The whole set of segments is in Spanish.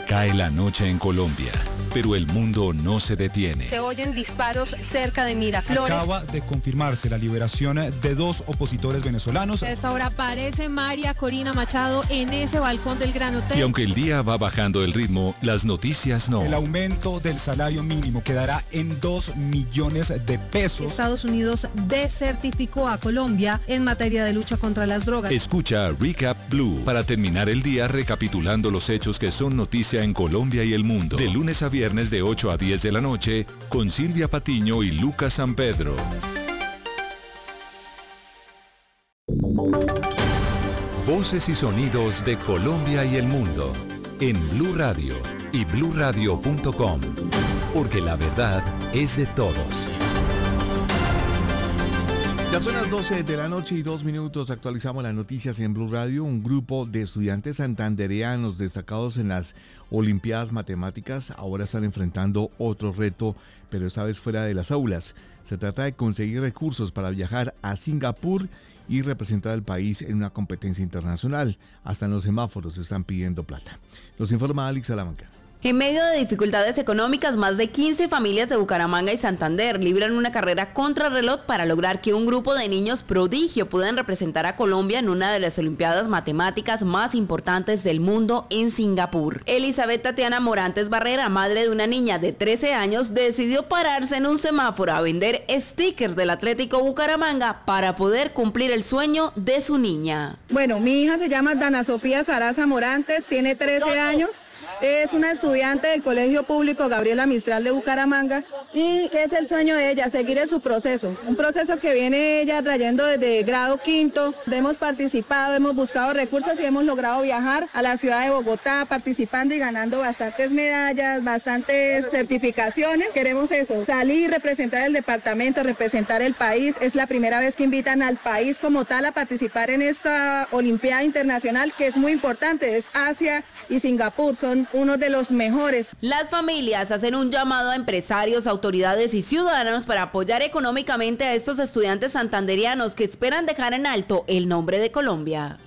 Cae la noche en Colombia, pero el mundo no se detiene. Se oyen disparos cerca de Miraflores. Acaba de confirmarse la liberación de 2 opositores venezolanos. A esta hora aparece María Corina Machado en ese balcón del Gran Hotel. Y aunque el día va bajando el ritmo, las noticias no. El aumento del salario mínimo quedará en 2 millones de pesos. Estados Unidos desertificó a Colombia en materia de lucha contra las drogas. Escucha Recap Blue para terminar el día recapitulando los hechos que son noticia en Colombia y el mundo. De lunes a viernes de 8 a 10 de la noche con Silvia Patiño y Lucas San Pedro. Voces y sonidos de Colombia y el mundo en Blue Radio y bluradio.com, porque la verdad es de todos. Ya son las 12 de la noche y 2 minutos. Actualizamos las noticias en Blue Radio. Un grupo de estudiantes santandereanos destacados en las Olimpiadas Matemáticas ahora están enfrentando otro reto, pero esta vez fuera de las aulas. Se trata de conseguir recursos para viajar a Singapur y representar al país en una competencia internacional. Hasta en los semáforos están pidiendo plata. Los informa Alex Salamanca. En medio de dificultades económicas, más de 15 familias de Bucaramanga y Santander libran una carrera contrarreloj para lograr que un grupo de niños prodigio puedan representar a Colombia en una de las Olimpiadas Matemáticas más importantes del mundo en Singapur. Elizabeth Tatiana Morantes Barrera, madre de una niña de 13 años, decidió pararse en un semáforo a vender stickers del Atlético Bucaramanga para poder cumplir el sueño de su niña. Bueno, mi hija se llama Dana Sofía Saraza Morantes, tiene 13 años. Es una estudiante del Colegio Público Gabriela Mistral de Bucaramanga y es el sueño de ella, seguir en su proceso. Un proceso que viene ella trayendo desde grado quinto. Hemos participado, hemos buscado recursos y hemos logrado viajar a la ciudad de Bogotá participando y ganando bastantes medallas, bastantes certificaciones. Queremos eso, salir, representar el departamento, representar el país. Es la primera vez que invitan al país como tal a participar en esta Olimpiada Internacional que es muy importante. Es Asia y Singapur, son uno de los mejores. Las familias hacen un llamado a empresarios, autoridades y ciudadanos para apoyar económicamente a estos estudiantes santanderianos que esperan dejar en alto el nombre de Colombia.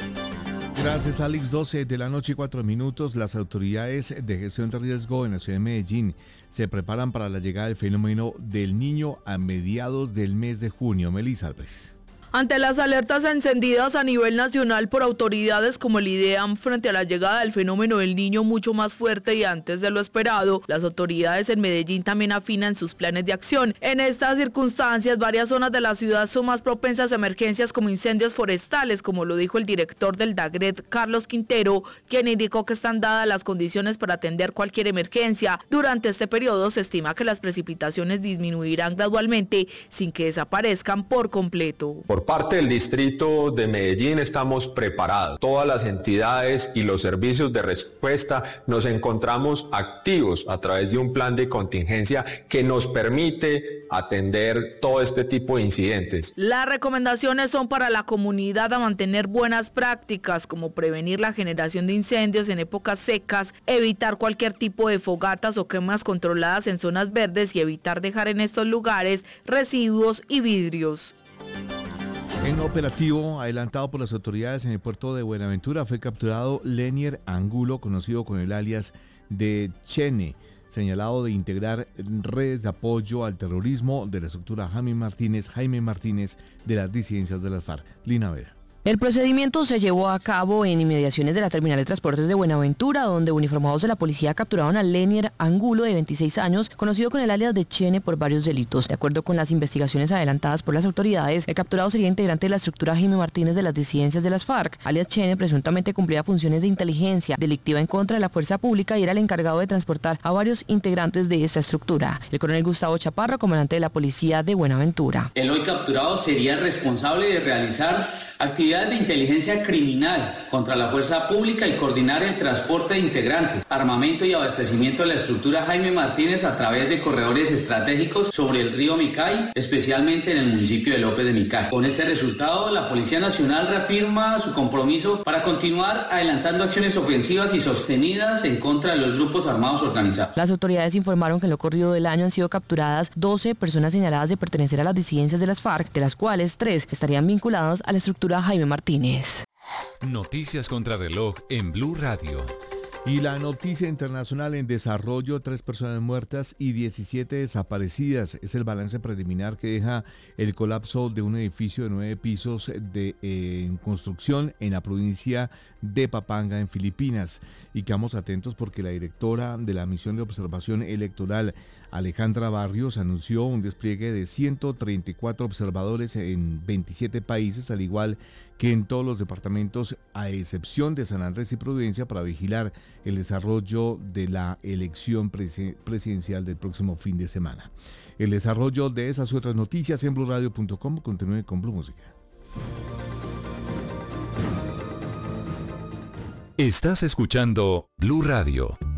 Gracias, Alex. 12 de la noche y 4 minutos. Las autoridades de gestión de riesgo en la ciudad de Medellín se preparan para la llegada del fenómeno del Niño a mediados del mes de junio. Melissa Álvarez. Ante las alertas encendidas a nivel nacional por autoridades como el IDEAM frente a la llegada del fenómeno del Niño mucho más fuerte y antes de lo esperado, las autoridades en Medellín también afinan sus planes de acción. En estas circunstancias, varias zonas de la ciudad son más propensas a emergencias como incendios forestales, como lo dijo el director del DAGRET, Carlos Quintero, quien indicó que están dadas las condiciones para atender cualquier emergencia. Durante este periodo se estima que las precipitaciones disminuirán gradualmente sin que desaparezcan por completo. Por parte del distrito de Medellín estamos preparados. Todas las entidades y los servicios de respuesta nos encontramos activos a través de un plan de contingencia que nos permite atender todo este tipo de incidentes. Las recomendaciones son para la comunidad a mantener buenas prácticas como prevenir la generación de incendios en épocas secas, evitar cualquier tipo de fogatas o quemas controladas en zonas verdes y evitar dejar en estos lugares residuos y vidrios. En un operativo adelantado por las autoridades en el puerto de Buenaventura fue capturado Lenier Angulo, conocido con el alias de Chene, señalado de integrar redes de apoyo al terrorismo de la estructura Jaime Martínez de las disidencias de las FARC. Lina Vera. El procedimiento se llevó a cabo en inmediaciones de la terminal de transportes de Buenaventura, donde uniformados de la policía capturaron a Lenier Angulo, de 26 años, conocido con el alias de Chene por varios delitos. De acuerdo con las investigaciones adelantadas por las autoridades, el capturado sería integrante de la estructura Jaime Martínez de las disidencias de las FARC. Alias Chene presuntamente cumplía funciones de inteligencia delictiva en contra de la fuerza pública y era el encargado de transportar a varios integrantes de esta estructura. El coronel Gustavo Chaparro, comandante de la policía de Buenaventura. El hoy capturado sería responsable de realizar actividades de inteligencia criminal contra la fuerza pública y coordinar el transporte de integrantes, armamento y abastecimiento de la estructura Jaime Martínez a través de corredores estratégicos sobre el río Micay, especialmente en el municipio de López de Micay. Con este resultado, la Policía Nacional reafirma su compromiso para continuar adelantando acciones ofensivas y sostenidas en contra de los grupos armados organizados. Las autoridades informaron que en lo corrido del año han sido capturadas 12 personas señaladas de pertenecer a las disidencias de las FARC, de las cuales 3 estarían vinculadas a la estructura Jaime Martínez. Noticias contra reloj en Blue Radio. Y la noticia internacional en desarrollo, 3 personas muertas y 17 desaparecidas. Es el balance preliminar que deja el colapso de un edificio de 9 pisos en construcción en la provincia de Papanga, en Filipinas. Y quedamos atentos porque la directora de la misión de observación electoral, Alejandra Barrios, anunció un despliegue de 134 observadores en 27 países, al igual que en todos los departamentos, a excepción de San Andrés y Providencia, para vigilar el desarrollo de la elección presidencial del próximo fin de semana. El desarrollo de esas y otras noticias en bluradio.com. Continúe con Blue Música. Estás escuchando Blue Radio.